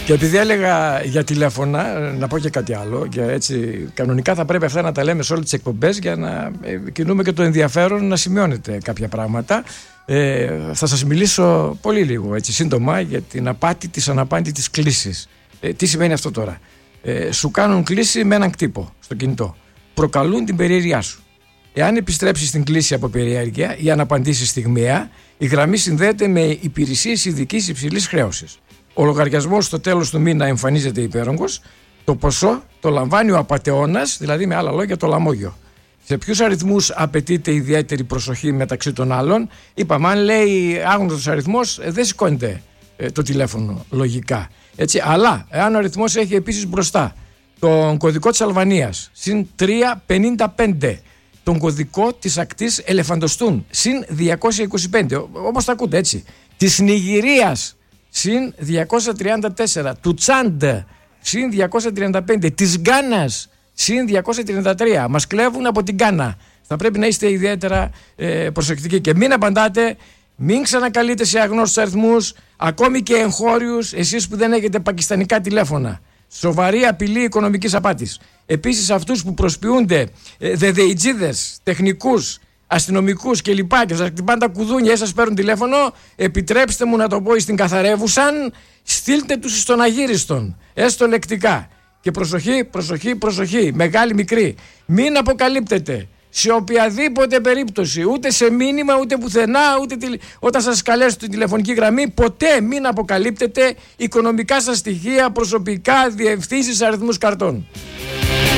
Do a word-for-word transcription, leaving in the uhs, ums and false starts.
Και επειδή έλεγα για τηλέφωνα, να πω και κάτι άλλο. Και έτσι, κανονικά θα πρέπει αυτά να τα λέμε σε όλες τις εκπομπές για να ε, κινούμε και το ενδιαφέρον να σημειώνετε κάποια πράγματα. Ε, θα σας μιλήσω πολύ λίγο, έτσι, σύντομα, για την απάτη της αναπάντητης κλήσης. Ε, τι σημαίνει αυτό τώρα? Ε, σου κάνουν κλήση με έναν κτύπο στο κινητό. Προκαλούν την περιέργειά σου. Εάν επιστρέψεις στην κλήση από περιέργεια ή αν απαντήσεις στιγμιαία, η γραμμή συνδέεται με υπηρεσίες ειδικής υψηλής χρέωσης. Ο λογαριασμός στο τέλος του μήνα εμφανίζεται υπέρογκος, το ποσό το λαμβάνει ο απατεώνας, δηλαδή με άλλα λόγια το λαμόγιο. Σε ποιους αριθμούς απαιτείται ιδιαίτερη προσοχή μεταξύ των άλλων? Είπαμε, αν λέει άγνωστος αριθμός, ε, δεν σηκώνεται ε, το τηλέφωνο λογικά. Έτσι, αλλά εάν ο αριθμός έχει επίσης μπροστά τον κωδικό της Αλβανίας, συν τριακόσια πενήντα πέντε, τον κωδικό της ακτής Ελεφαντοστούν, συν διακόσια είκοσι πέντε, όπως τα ακούτε, έτσι, της Νιγηρίας, συν διακόσια τριάντα τέσσερα, του Τσάντ, συν διακόσια τριάντα πέντε, της Γκάνας, συν διακόσια τριάντα τρία. Μας κλέβουν από την Γκάνα. Θα πρέπει να είστε ιδιαίτερα ε, προσεκτικοί και μην απαντάτε, μην ξανακαλείτε σε αγνώστους αριθμούς, ακόμη και εγχώριους, εσείς που δεν έχετε πακιστανικά τηλέφωνα. Σοβαρή απειλή οικονομικής απάτης. Επίσης, αυτούς που προσποιούνται ε, δεδεϊτζίδες, τεχνικούς, αστυνομικούς κλπ. Και σας χτυπάνε τα κουδούνια ή σας παίρνουν τηλέφωνο, επιτρέψτε μου να το πω στην καθαρεύουσαν, στείλτε τους στον αγύριστον, έστω λεκτικά. Και προσοχή, προσοχή, προσοχή, μεγάλη μικρή. Μην αποκαλύπτετε σε οποιαδήποτε περίπτωση, ούτε σε μήνυμα, ούτε πουθενά, ούτε τηλε... όταν σας καλέσουν την τηλεφωνική γραμμή, ποτέ μην αποκαλύπτετε οικονομικά σας στοιχεία, προσωπικά, διευθύνσεις, αριθμούς καρτών.